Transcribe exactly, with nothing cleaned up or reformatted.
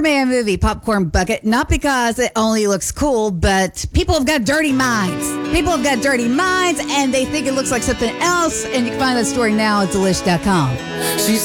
Superman movie, Popcorn Bucket, not because it only looks cool, but people have got dirty minds. People have got dirty minds, and they think it looks like something else, and you can find that story now at delish dot com. She's